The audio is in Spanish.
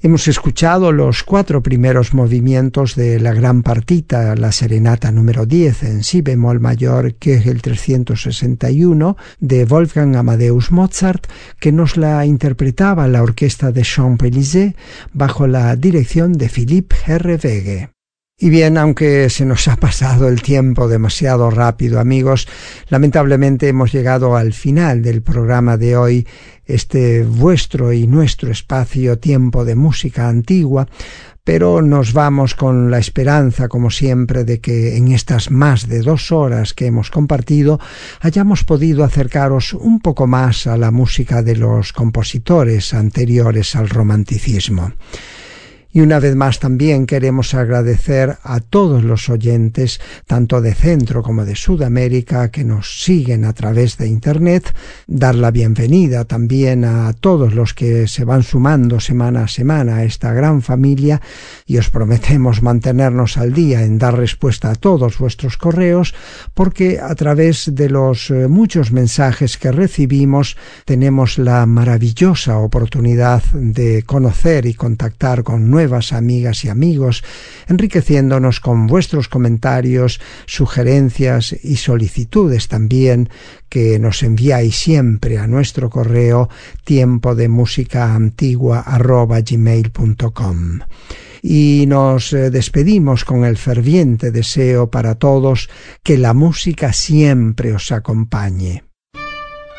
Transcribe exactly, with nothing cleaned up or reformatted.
Hemos escuchado los cuatro primeros movimientos de la gran partita, la serenata número diez en si bemol mayor, que es el trescientos sesenta y uno de Wolfgang Amadeus Mozart, que nos la interpretaba la orquesta de Champs-Élysées bajo la dirección de Philippe Herreweghe. Y bien, aunque se nos ha pasado el tiempo demasiado rápido, amigos, lamentablemente hemos llegado al final del programa de hoy, este vuestro y nuestro espacio Tiempo de Música Antigua, pero nos vamos con la esperanza, como siempre, de que en estas más de dos horas que hemos compartido hayamos podido acercaros un poco más a la música de los compositores anteriores al romanticismo. Y una vez más también queremos agradecer a todos los oyentes, tanto de Centro como de Sudamérica, que nos siguen a través de Internet, dar la bienvenida también a todos los que se van sumando semana a semana a esta gran familia, y os prometemos mantenernos al día en dar respuesta a todos vuestros correos, porque a través de los eh, muchos mensajes que recibimos tenemos la maravillosa oportunidad de conocer y contactar con nuevos nuevas amigas y amigos, enriqueciéndonos con vuestros comentarios, sugerencias y solicitudes también que nos enviáis siempre a nuestro correo tiempo de música antigua arroba gmail punto com. Y nos despedimos con el ferviente deseo para todos que la música siempre os acompañe.